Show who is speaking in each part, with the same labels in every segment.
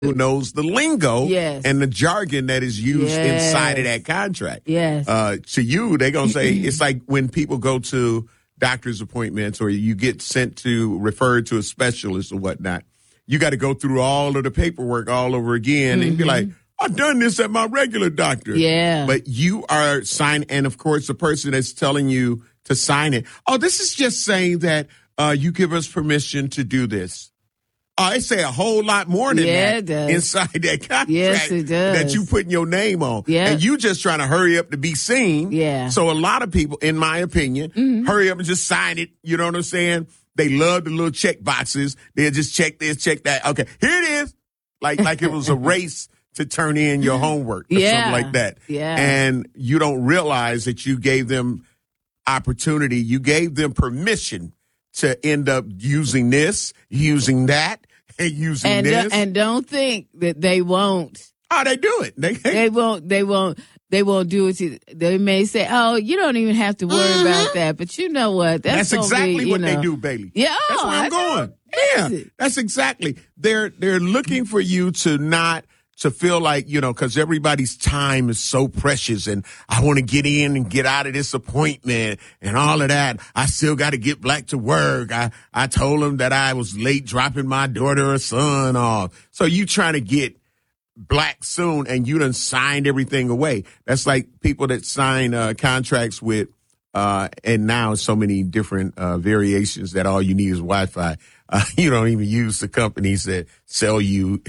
Speaker 1: who knows the lingo
Speaker 2: Yes.
Speaker 1: and the jargon that is used
Speaker 2: Yes.
Speaker 1: inside of that contract.
Speaker 2: Yes.
Speaker 1: To you, they're going to say, it's like when people go to doctor's appointments or you get referred to a specialist or whatnot, you got to go through all of the paperwork all over again and be like, I've done this at my regular doctor.
Speaker 2: Yeah.
Speaker 1: But you are signing, and of course, the person that's telling you to sign it, this is just saying that you give us permission to do this. It say a whole lot more than that
Speaker 2: it does.
Speaker 1: inside that contract.
Speaker 2: Yes, it does.
Speaker 1: That you putting your name on.
Speaker 2: Yeah.
Speaker 1: And you just trying to hurry up to be seen.
Speaker 2: Yeah.
Speaker 1: So a lot of people, in my opinion, hurry up and just sign it. You know what I'm saying? They love the little check boxes. They'll just check this, check that. Okay, here it is. Like it was a race to turn in your homework or something like that.
Speaker 2: Yeah.
Speaker 1: And you don't realize that you gave them opportunity. You gave them permission to end up using this, using that, and using this.
Speaker 2: And don't think that they won't.
Speaker 1: Oh, they do it.
Speaker 2: They won't do it. They may say, "Oh, you don't even have to worry about that." But you know what?
Speaker 1: That's exactly what they do, Bailey.
Speaker 2: Yeah,
Speaker 1: that's where I'm going. Yeah, that's exactly. They're looking for you to feel like, because everybody's time is so precious and I want to get in and get out of this appointment and all of that. I still got to get back to work. I told them that I was late dropping my daughter or son off. So you trying to get black soon and you done signed everything away. That's like people that sign contracts with, and now so many different variations that all you need is Wi-Fi. You don't even use the companies that sell you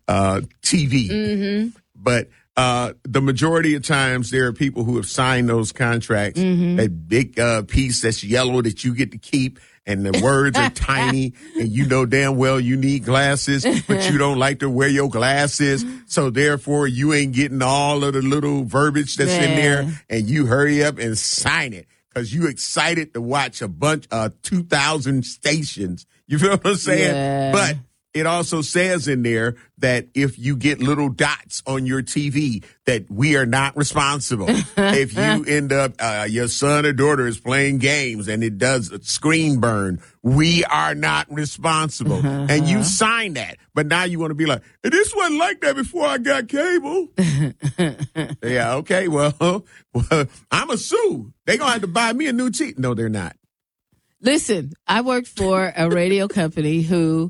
Speaker 1: TV. But the majority of times there are people who have signed those contracts, that big piece that's yellow that you get to keep, and the words are tiny, and you know damn well you need glasses, but you don't like to wear your glasses, so therefore you ain't getting all of the little verbiage that's in there, and you hurry up and sign it because you excited to watch a bunch of 2,000 stations. You feel what I'm saying?
Speaker 2: Yeah.
Speaker 1: But it also says in there that if you get little dots on your TV, that we are not responsible. If you end up, your son or daughter is playing games and it does a screen burn, we are not responsible. And you sign that. But now you want to be like, this wasn't like that before I got cable. Yeah, okay, well, I'm a sue. They're going to have to buy me a new TV. No, they're not.
Speaker 2: Listen, I worked for a radio company who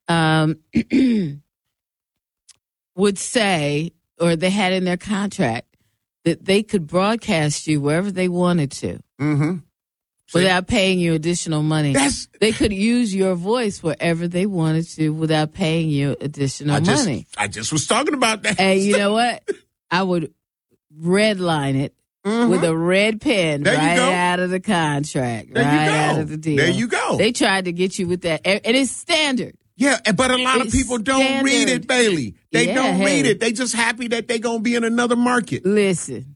Speaker 2: would say, or they had in their contract, that they could broadcast you wherever they wanted to without paying you additional money. They could use your voice wherever they wanted to without paying you additional money.
Speaker 1: I just was talking about that.
Speaker 2: And you know what? I would redline it with a red pen out of the contract, out of the deal.
Speaker 1: There you go.
Speaker 2: They tried to get you with that. And it's standard.
Speaker 1: Yeah, but a lot of people don't read it, Bailey. They don't read it. They just happy that they going to be in another market.
Speaker 2: Listen,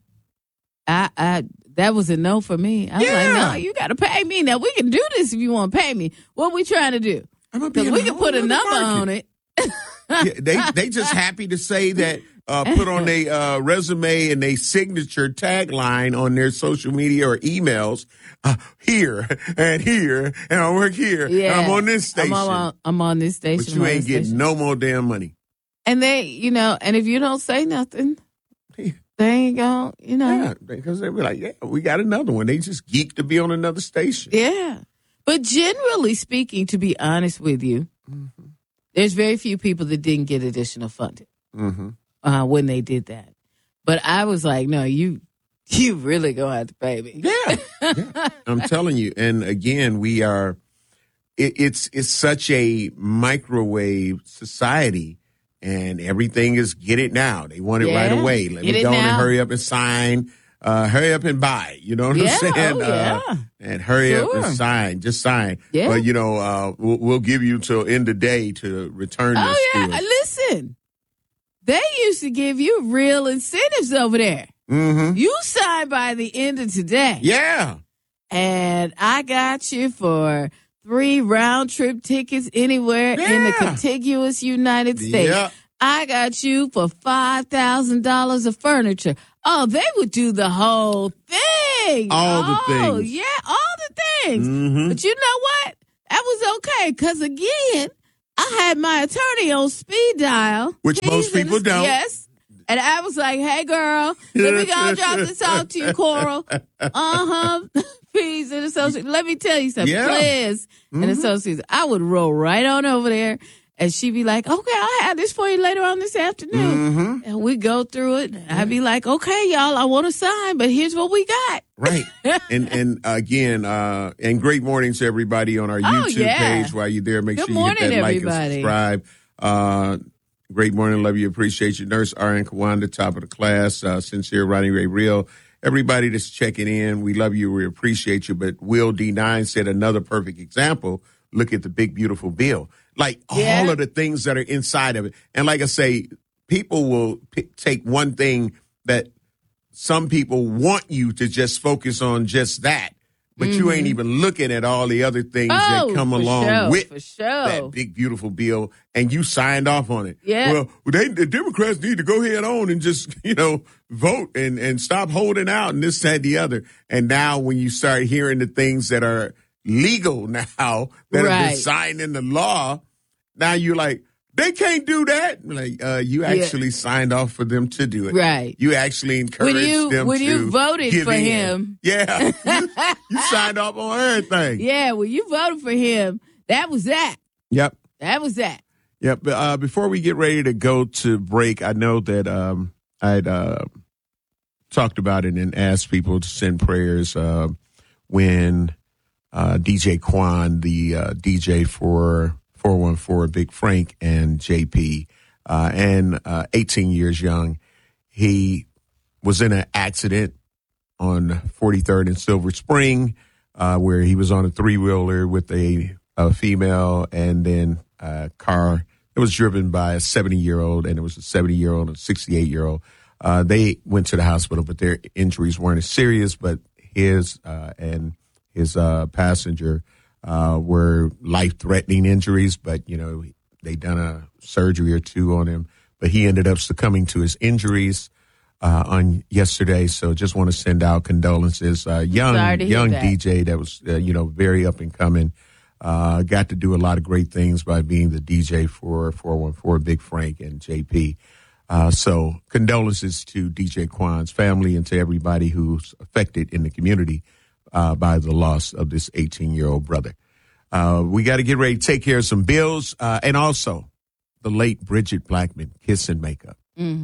Speaker 2: that was a no for me. I was like, no, you got to pay me. Now, we can do this if you want to pay me. What we trying to do? Because we can put a number on it.
Speaker 1: Yeah, they just happy to say that, put on their resume and their signature tagline on their social media or emails, here, and I work here, and I'm on this station.
Speaker 2: I'm on this station.
Speaker 1: But you ain't getting no more damn money.
Speaker 2: And they, and if you don't say nothing, they ain't going,
Speaker 1: Yeah, because they be like, yeah, we got another one. They just geek to be on another station.
Speaker 2: Yeah. But generally speaking, to be honest with you, there's very few people that didn't get additional funding when they did that. But I was like, no, you really going to have to pay me.
Speaker 1: Yeah. I'm telling you. And again, we are, it's such a microwave society, and everything is get it now. They want it right away. Let me go on and hurry up and sign. Hurry up and buy. You know what I'm saying? And hurry up and sign. Just sign. Yeah. But, we'll give you till end of day to return this to us.
Speaker 2: Listen, they used to give you real incentives over there. You sign by the end of today.
Speaker 1: Yeah.
Speaker 2: And I got you for 3 round-trip tickets anywhere in the contiguous United States.
Speaker 1: Yeah.
Speaker 2: I got you for $5,000 of furniture. Oh, they would do the whole thing.
Speaker 1: All the things.
Speaker 2: Oh, yeah, all the things. But you know what? That was okay because, again, I had my attorney on speed dial.
Speaker 1: Which most people don't.
Speaker 2: Yes. And I was like, hey, girl, let me go drop this off to you, Coral. Peas and Associates. Let me tell you something.
Speaker 1: Yeah.
Speaker 2: Pliz and Associates. I would roll right on over there. And she'd be like, okay, I'll have this for you later on this afternoon. And we'd go through it. And I'd be like, okay, y'all, I want to sign, but here's what we got.
Speaker 1: Right. and again, and great morning to everybody on our YouTube page. While you're there, make sure you hit that like and subscribe. Great morning. Love you. Appreciate you. Nurse R.N. Kawanda, top of the class. Sincere Ronnie Ray Real. Everybody that's checking in, we love you. We appreciate you. But Will D9 said another perfect example. Look at the big, beautiful bill. Like all of the things that are inside of it. And like I say, people will take one thing that some people want you to just focus on just that. But you ain't even looking at all the other things that come along with that big, beautiful bill, and you signed off on it.
Speaker 2: Yeah.
Speaker 1: Well, the Democrats need to go ahead on and just, vote and stop holding out and this, that, the other. And now when you start hearing the things that are legal now that have been signed into law, now you're like, they can't do that. Like, you actually signed off for them to do it.
Speaker 2: Right.
Speaker 1: You actually encouraged them to.
Speaker 2: When you voted for him.
Speaker 1: Yeah. You signed off on everything.
Speaker 2: Yeah, when you voted for him, that was that.
Speaker 1: Yep.
Speaker 2: That was that.
Speaker 1: Yep. But before we get ready to go to break, I know that I'd talked about it and asked people to send prayers when DJ Quan, the DJ for 414, Big Frank and JP, and 18 years young. He was in an accident on 43rd and Silver Spring, where he was on a three-wheeler with a female, and then a car that was driven by a 70-year-old, and it was a 70-year-old and a 68-year-old. They went to the hospital, but their injuries weren't as serious, but his and his passenger were life-threatening injuries, but, they done a surgery or two on him. But he ended up succumbing to his injuries on yesterday. So just want to send out condolences. Young DJ that was, very up and coming. Got to do a lot of great things by being the DJ for 414, Big Frank and JP. So condolences to DJ Quan's family and to everybody who's affected in the community by the loss of this 18-year-old brother. We got to get ready to take care of some bills. And also the late Bridget Blackman, Kiss and Makeup.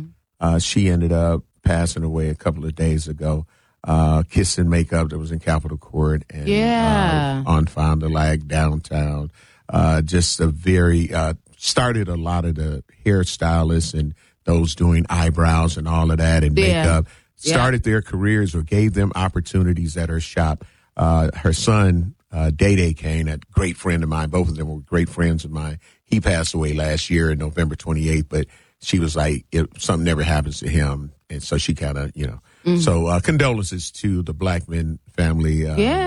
Speaker 1: She ended up passing away a couple of days ago. Kiss and Makeup that was in Capitol Court and on Fond du Lac downtown. Just a very, started a lot of the hairstylists and those doing eyebrows and all of that and makeup. Started their careers or gave them opportunities at her shop. Her son, Day Kane, a great friend of mine. Both of them were great friends of mine. He passed away last year, November 28th, but she was like, something never happens to him. And so she kind of, So condolences to the Blackman family.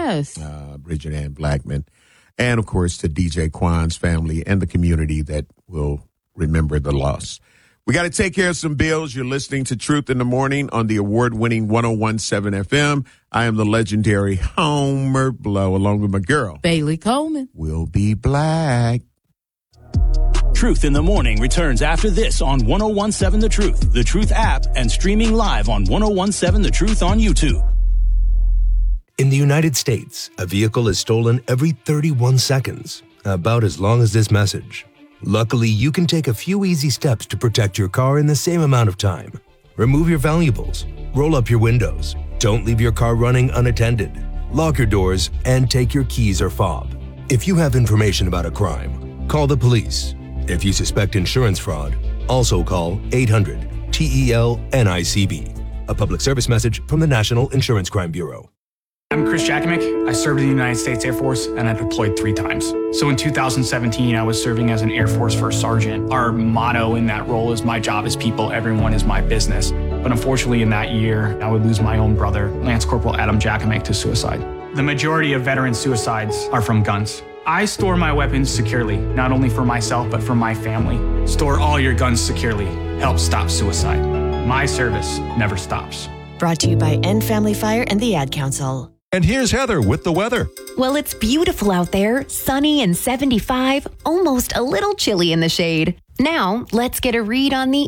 Speaker 1: Bridget Ann Blackman. And, of course, to DJ Quan's family and the community that will remember the loss. We got to take care of some bills. You're listening to Truth in the Morning on the award-winning 101.7 FM. I am the legendary Homer Blow, along with my girl,
Speaker 2: Bailey Coleman.
Speaker 1: We'll be black.
Speaker 3: Truth in the Morning returns after this on 101.7 The Truth app, and streaming live on 101.7 The Truth on YouTube.
Speaker 4: In the United States, a vehicle is stolen every 31 seconds, about as long as this message. Luckily, you can take a few easy steps to protect your car in the same amount of time. Remove your valuables, roll up your windows, don't leave your car running unattended, lock your doors, and take your keys or fob. If you have information about a crime, call the police. If you suspect insurance fraud, also call 800-TEL-NICB. A public service message from the National Insurance Crime Bureau.
Speaker 5: I'm Chris Jakimick. I served in the United States Air Force, and I deployed 3 times. So in 2017, I was serving as an Air Force First Sergeant. Our motto in that role is, my job is people, everyone is my business. But unfortunately in that year, I would lose my own brother, Lance Corporal Adam Jakimick, to suicide. The majority of veteran suicides are from guns. I store my weapons securely, not only for myself, but for my family. Store all your guns securely. Help stop suicide. My service never stops.
Speaker 6: Brought to you by End Family Fire and the Ad Council. And here's Heather with the weather.
Speaker 7: Well, it's beautiful out there, sunny and 75, almost a little chilly in the shade. Now, let's get a read on the